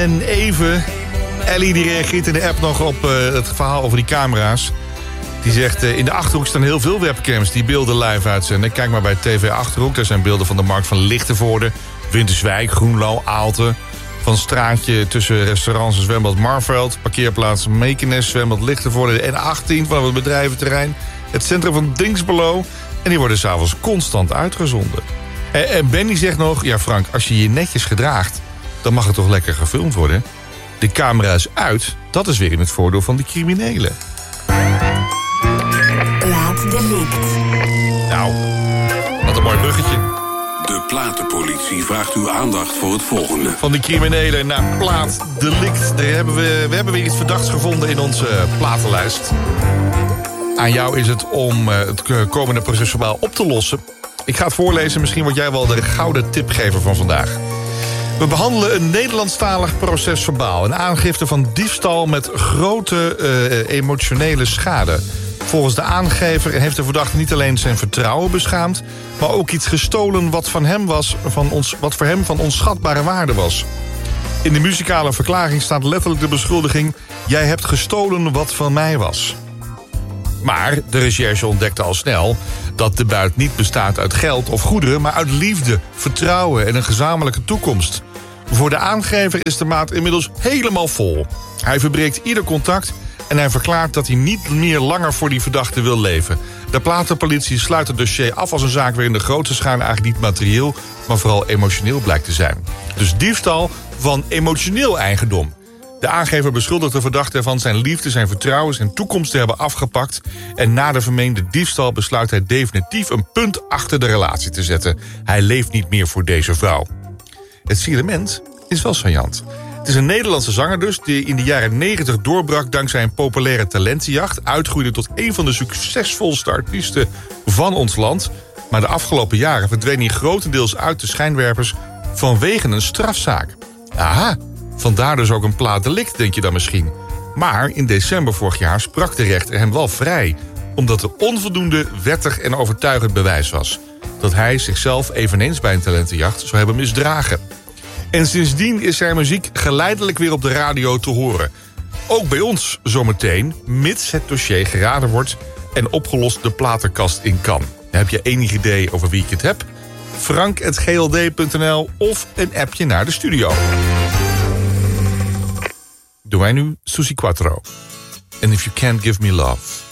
en even. Ellie die reageert in de app nog op het verhaal over die camera's. Die zegt, in de Achterhoek staan heel veel webcams die beelden live uitzenden. Kijk maar bij TV Achterhoek. Daar zijn beelden van de markt van Lichtenvoorde, Winterswijk, Groenlo, Aalten. Van straatje tussen restaurants en zwembad Marveld, parkeerplaats Mekenes, zwembad Lichtenvoorde, de N18 van het bedrijventerrein, het centrum van Dinxperlo. En die worden s'avonds constant uitgezonden. En Benny zegt nog, ja Frank, als je je netjes gedraagt, dan mag het toch lekker gefilmd worden? De camera is uit, dat is weer in het voordeel van de criminelen. Plaatdelict. Nou, wat een mooi bruggetje. De platenpolitie vraagt uw aandacht voor het volgende. Van de criminelen naar plaatdelict. We hebben weer iets verdachts gevonden in onze platenlijst. Aan jou is het om het komende procesverbaal op te lossen. Ik ga het voorlezen, misschien word jij wel de gouden tipgever van vandaag. We behandelen een Nederlandstalig procesverbaal. Een aangifte van diefstal met grote emotionele schade. Volgens de aangever heeft de verdachte niet alleen zijn vertrouwen beschaamd, maar ook iets gestolen wat voor hem van onschatbare waarde was. In de muzikale verklaring staat letterlijk de beschuldiging: jij hebt gestolen wat van mij was. Maar de recherche ontdekte al snel dat de buit niet bestaat uit geld of goederen, maar uit liefde, vertrouwen en een gezamenlijke toekomst. Voor de aangever is de maat inmiddels helemaal vol. Hij verbreekt ieder contact en hij verklaart dat hij niet meer langer voor die verdachte wil leven. De platenpolitie sluit het dossier af als een zaak waarin de grootste schade eigenlijk niet materieel, maar vooral emotioneel blijkt te zijn. Dus diefstal van emotioneel eigendom. De aangever beschuldigt de verdachte ervan zijn liefde, zijn vertrouwen, zijn toekomst te hebben afgepakt. En na de vermeende diefstal besluit hij definitief een punt achter de relatie te zetten. Hij leeft niet meer voor deze vrouw. Het signalement is wel saillant. Het is een Nederlandse zanger dus, die in de jaren 90 doorbrak dankzij een populaire talentenjacht, uitgroeide tot een van de succesvolste artiesten van ons land. Maar de afgelopen jaren verdween hij grotendeels uit de schijnwerpers vanwege een strafzaak. Aha, vandaar dus ook een plaatdelict, denk je dan misschien. Maar in december vorig jaar sprak de rechter hem wel vrij, omdat er onvoldoende wettig en overtuigend bewijs was dat hij zichzelf eveneens bij een talentenjacht zou hebben misdragen. En sindsdien is zijn muziek geleidelijk weer op de radio te horen. Ook bij ons zometeen, mits het dossier geraden wordt en opgelost de platenkast in kan. Heb je enig idee over wie ik het heb? frank@gld.nl of een appje naar de studio. Doen wij nu Susi Quattro. And if you can't give me love.